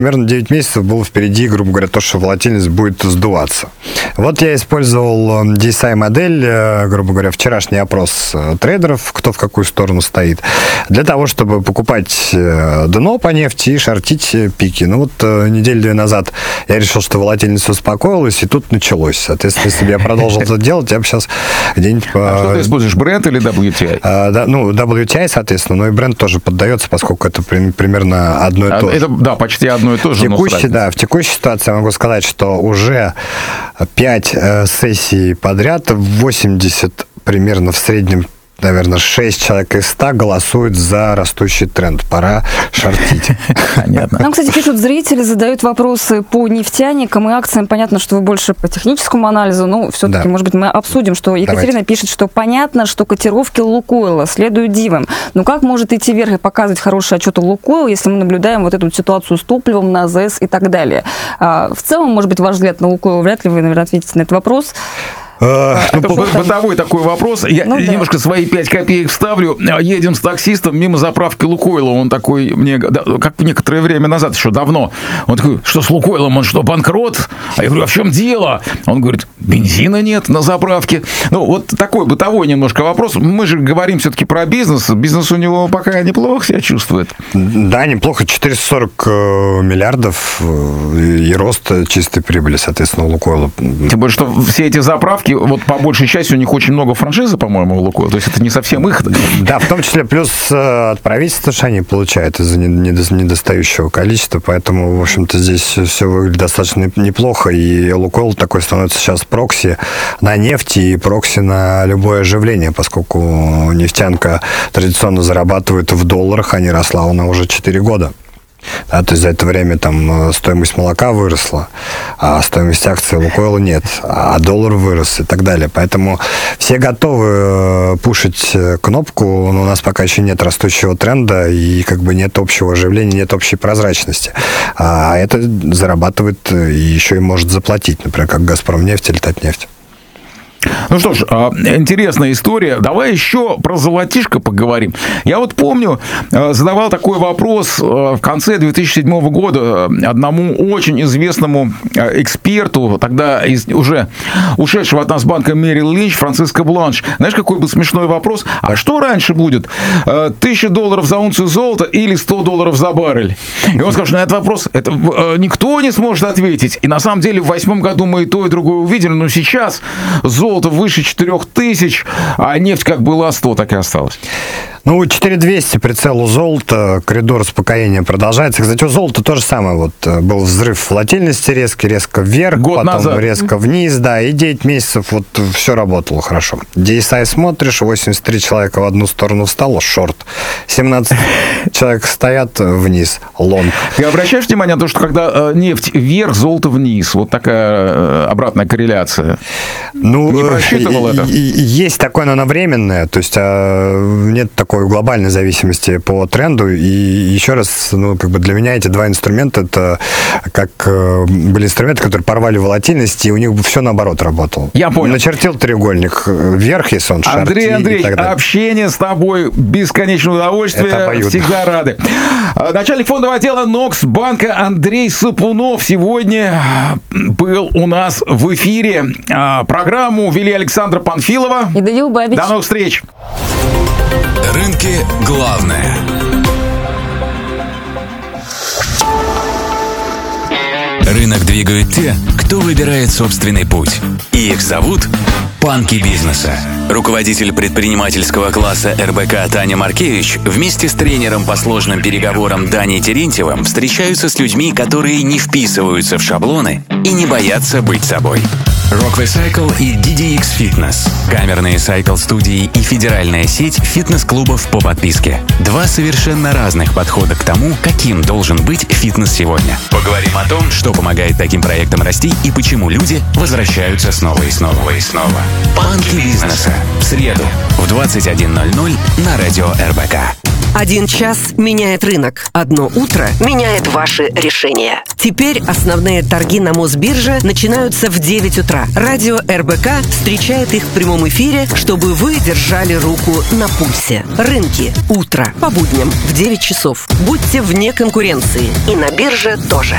Примерно 9 месяцев было впереди, грубо говоря, то, что волатильность будет сдуваться. Вот я использовал DSI-модель, грубо говоря, вчерашний опрос трейдеров, кто в какую сторону стоит, для того, чтобы покупать дно по нефти и шортить пики. Ну вот неделю-две назад я решил, что волатильность успокоилась, и тут началось. Соответственно, если бы я продолжил это делать, я бы сейчас где-нибудь... Что ты используешь, Brent или WTI? WTI, соответственно, но и Brent тоже поддается, поскольку это примерно одно и то же. Это, да, почти одно и то же. В текущей ситуации я могу сказать, что уже 5 сессий подряд, 80 примерно в среднем, наверное, 6 человек из 100 голосуют за растущий тренд. Пора шортить. Понятно. Нам, кстати, пишут зрители, задают вопросы по нефтяникам и акциям. Понятно, что вы больше по техническому анализу, но все-таки, может быть, мы обсудим, что Екатерина пишет, что понятно, что котировки Лукойла следуют дивам. Но как может идти вверх и показывать хорошие отчеты Лукойл, если мы наблюдаем вот эту ситуацию с топливом на АЗС и так далее? В целом, может быть, ваш взгляд на Лукойл, вряд ли вы, наверное, ответите на этот вопрос. Это бытовой такой вопрос. Я немножко свои 5 копеек вставлю. Едем с таксистом мимо заправки Лукойла. Он такой мне, как некоторое время назад, еще давно, он такой, что с Лукойлом, он что, банкрот? А я говорю, а в чем дело? Он говорит, бензина нет на заправке. Ну, вот такой бытовой немножко вопрос. Мы же говорим все-таки про бизнес. Бизнес у него пока неплохо себя чувствует. Да, неплохо. 440 миллиардов и рост чистой прибыли, соответственно, у Лукойла. Тем более, что все эти заправки, вот по большей части у них очень много франшизы, по-моему, у Лукойла. То есть это не совсем их. Да, в том числе плюс от правительства, что они получают из-за недостающего количества. Поэтому, в общем-то, здесь все выглядит достаточно неплохо. И Лукойл такой становится сейчас прокси на нефти и прокси на любое оживление, поскольку нефтянка традиционно зарабатывает в долларах, а не росла она уже 4 года. Да, то есть за это время там стоимость молока выросла, а стоимость акций Лукойла нет, а доллар вырос и так далее. Поэтому все готовы пушить кнопку, но у нас пока еще нет растущего тренда и как бы нет общего оживления, нет общей прозрачности. А это зарабатывает и еще и может заплатить, например, как «Газпромнефть» или «Татнефть». Ну что ж, интересная история. Давай еще про золотишко поговорим. Я вот помню, задавал такой вопрос в конце 2007 года одному очень известному эксперту, тогда уже ушедшего от нас банка Merrill Lynch, Франциско Бланш. Знаешь, какой был смешной вопрос? А что раньше будет? $1000 за унцию золота или $100 за баррель? И он сказал, что на этот вопрос никто не сможет ответить. И на самом деле в 2008 году мы и то, и другое увидели, но сейчас золото выше 4000, а нефть как была 100, так и осталась. Ну, 4200 прицел у золота, коридор успокоения продолжается. Кстати, у золота то же самое. Вот был взрыв волатильности резко вверх, год потом назад. Резко вниз, да, и 9 месяцев вот все работало хорошо. DSI смотришь, 83 человека в одну сторону встало, шорт. 17 человек стоят вниз, лонг. Ты обращаешь внимание на то, что когда нефть вверх, золото вниз? Вот такая обратная корреляция. Ну, не просчитывал это? Есть такое, но оно временное. То есть нет такой глобальной зависимости по тренду. И еще раз, ну, как бы для меня эти два инструмента, это как были инструменты, которые порвали волатильность, и у них все наоборот работало. Я понял. Начертил треугольник вверх, если он шортит. Андрей, общение с тобой, бесконечное удовольствие. Всегда рады. Начальник фондового отдела Нокс банка Андрей Сапунов сегодня был у нас в эфире. Программу вели Александра Панфилова и Данил Бабич. До новых встреч. Рынки главное. Рынок двигают те, кто выбирает собственный путь. И их зовут панки бизнеса. Руководитель предпринимательского класса РБК Таня Маркевич вместе с тренером по сложным переговорам Даней Терентьевым встречаются с людьми, которые не вписываются в шаблоны и не боятся быть собой. Rockway Cycle и DDX Fitness. Камерные сайкл-студии и федеральная сеть фитнес-клубов по подписке. Два совершенно разных подхода к тому, каким должен быть фитнес сегодня. Поговорим о том, что помогает таким проектам расти и почему люди возвращаются снова и снова и снова. Панки бизнеса. В среду в 21:00 на радио РБК. 1 час меняет рынок. Одно утро меняет ваши решения. Теперь основные торги на Мосбирже начинаются в 9 утра. Радио РБК встречает их в прямом эфире, чтобы вы держали руку на пульсе. Рынки. Утро. По будням в 9 часов. Будьте вне конкуренции. И на бирже тоже.